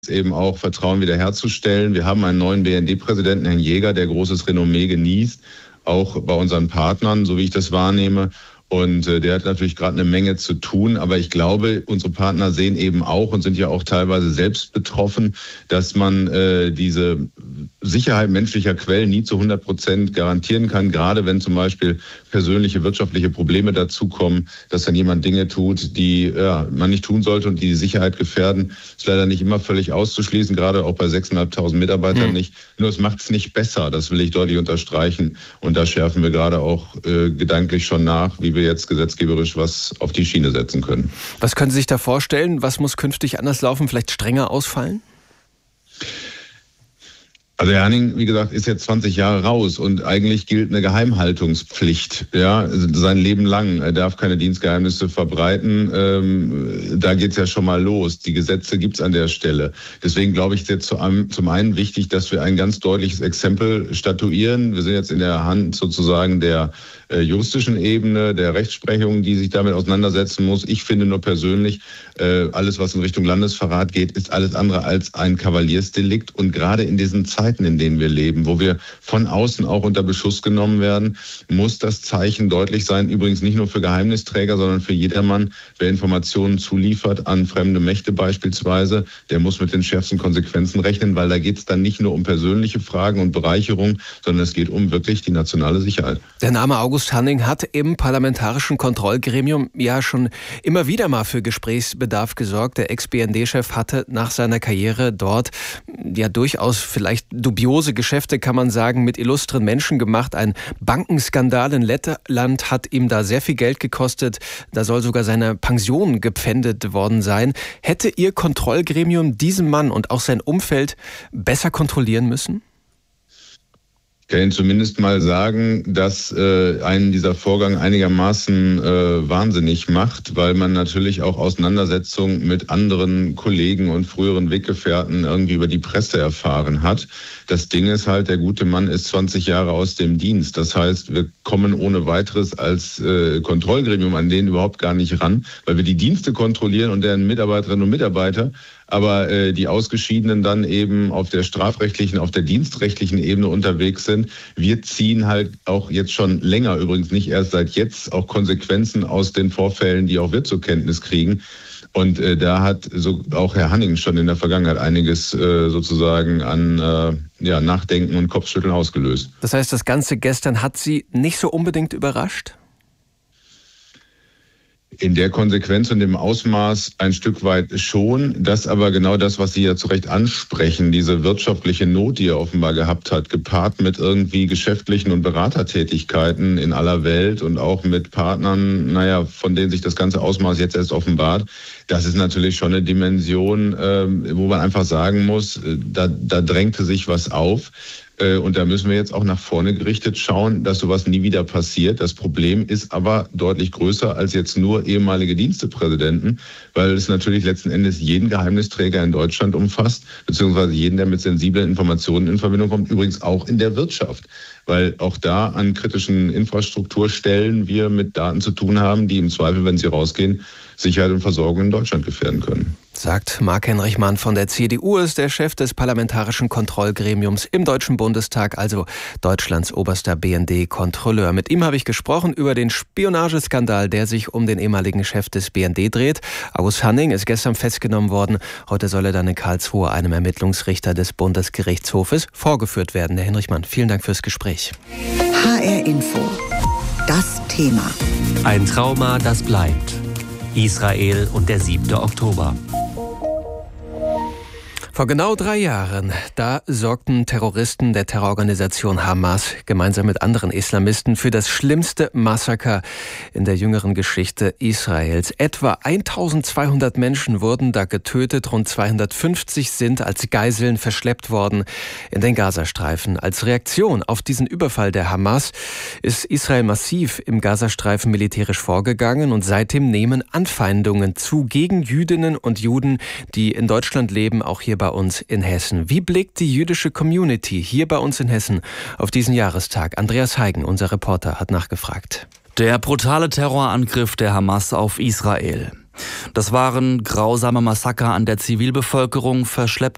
eben auch Vertrauen wiederherzustellen. Wir haben einen neuen BND-Präsidenten, Herrn Jäger, der großes Renommee genießt, auch bei unseren Partnern, so wie ich das wahrnehme. Und der hat natürlich gerade eine Menge zu tun. Aber ich glaube, unsere Partner sehen eben auch und sind ja auch teilweise selbst betroffen, dass man diese Sicherheit menschlicher Quellen nie zu 100% garantieren kann. Gerade wenn zum Beispiel persönliche wirtschaftliche Probleme dazukommen, dass dann jemand Dinge tut, die man nicht tun sollte und die Sicherheit gefährden, ist leider nicht immer völlig auszuschließen, gerade auch bei 6.500 Mitarbeitern nicht. Nur es macht es nicht besser, das will ich deutlich unterstreichen. Und da schärfen wir gerade auch gedanklich schon nach, wie wir jetzt gesetzgeberisch was auf die Schiene setzen können. Was können Sie sich da vorstellen? Was muss künftig anders laufen, vielleicht strenger ausfallen? Also Herr Hanning, wie gesagt, ist jetzt 20 Jahre raus und eigentlich gilt eine Geheimhaltungspflicht, ja, sein Leben lang. Er darf keine Dienstgeheimnisse verbreiten. Da geht's ja schon mal los. Die Gesetze gibt's an der Stelle. Deswegen glaube ich, ist jetzt zum einen wichtig, dass wir ein ganz deutliches Exempel statuieren. Wir sind jetzt in der Hand sozusagen der juristischen Ebene, der Rechtsprechung, die sich damit auseinandersetzen muss. Ich finde nur persönlich, alles, was in Richtung Landesverrat geht, ist alles andere als ein Kavaliersdelikt. Und gerade in diesen Zeiten, in denen wir leben, wo wir von außen auch unter Beschuss genommen werden, muss das Zeichen deutlich sein. Übrigens nicht nur für Geheimnisträger, sondern für jedermann, wer Informationen zuliefert an fremde Mächte beispielsweise, der muss mit den schärfsten Konsequenzen rechnen, weil da geht es dann nicht nur um persönliche Fragen und Bereicherung, sondern es geht um wirklich die nationale Sicherheit. Der Name August Hanning hat im Parlamentarischen Kontrollgremium ja schon immer wieder mal für Gesprächsbedarf gesorgt. Der Ex-BND-Chef hatte nach seiner Karriere dort ja durchaus vielleicht dubiose Geschäfte, kann man sagen, mit illustren Menschen gemacht. Ein Bankenskandal in Lettland hat ihm da sehr viel Geld gekostet. Da soll sogar seine Pension gepfändet worden sein. Hätte Ihr Kontrollgremium diesen Mann und auch sein Umfeld besser kontrollieren müssen? Ich kann Ihnen zumindest mal sagen, dass einen dieser Vorgang einigermaßen wahnsinnig macht, weil man natürlich auch Auseinandersetzungen mit anderen Kollegen und früheren Weggefährten irgendwie über die Presse erfahren hat. Das Ding ist halt, der gute Mann ist 20 Jahre aus dem Dienst. Das heißt, wir kommen ohne weiteres als Kontrollgremium an den überhaupt gar nicht ran, weil wir die Dienste kontrollieren und deren Mitarbeiterinnen und Mitarbeiter, aber die Ausgeschiedenen dann eben auf der strafrechtlichen, auf der dienstrechtlichen Ebene unterwegs sind. Wir ziehen halt auch jetzt schon länger, übrigens nicht erst seit jetzt, auch Konsequenzen aus den Vorfällen, die auch wir zur Kenntnis kriegen. Und da hat so auch Herr Hanning schon in der Vergangenheit einiges sozusagen an Nachdenken und Kopfschütteln ausgelöst. Das heißt, das Ganze gestern hat Sie nicht so unbedingt überrascht? In der Konsequenz und dem Ausmaß ein Stück weit schon. Das aber genau das, was Sie ja zu Recht ansprechen, diese wirtschaftliche Not, die er offenbar gehabt hat, gepaart mit irgendwie geschäftlichen und Beratertätigkeiten in aller Welt und auch mit Partnern, von denen sich das ganze Ausmaß jetzt erst offenbart. Das ist natürlich schon eine Dimension, wo man einfach sagen muss, da drängte sich was auf. Und da müssen wir jetzt auch nach vorne gerichtet schauen, dass sowas nie wieder passiert. Das Problem ist aber deutlich größer als jetzt nur ehemalige Dienstepräsidenten, weil es natürlich letzten Endes jeden Geheimnisträger in Deutschland umfasst, beziehungsweise jeden, der mit sensiblen Informationen in Verbindung kommt, übrigens auch in der Wirtschaft. Weil auch da an kritischen Infrastrukturstellen wir mit Daten zu tun haben, die im Zweifel, wenn sie rausgehen, Sicherheit und Versorgung in Deutschland gefährden können. Sagt Marc-Henrich Mann von der CDU, ist der Chef des Parlamentarischen Kontrollgremiums im Deutschen Bundestag, also Deutschlands oberster BND-Kontrolleur. Mit ihm habe ich gesprochen über den Spionageskandal, der sich um den ehemaligen Chef des BND dreht. August Hanning ist gestern festgenommen worden. Heute soll er dann in Karlsruhe einem Ermittlungsrichter des Bundesgerichtshofes vorgeführt werden. Herr Henrich Mann, vielen Dank fürs Gespräch. HR Info. Das Thema. Ein Trauma, das bleibt. Israel und der 7. Oktober. Vor genau 3 Jahren, da sorgten Terroristen der Terrororganisation Hamas gemeinsam mit anderen Islamisten für das schlimmste Massaker in der jüngeren Geschichte Israels. Etwa 1200 Menschen wurden da getötet, rund 250 sind als Geiseln verschleppt worden in den Gazastreifen. Als Reaktion auf diesen Überfall der Hamas ist Israel massiv im Gazastreifen militärisch vorgegangen und seitdem nehmen Anfeindungen zu gegen Jüdinnen und Juden, die in Deutschland leben, auch hier bei uns in Hessen. Wie blickt die jüdische Community hier bei uns in Hessen auf diesen Jahrestag? Andreas Heigen, unser Reporter, hat nachgefragt. Der brutale Terrorangriff der Hamas auf Israel. Das waren grausame Massaker an der Zivilbevölkerung, verschleppte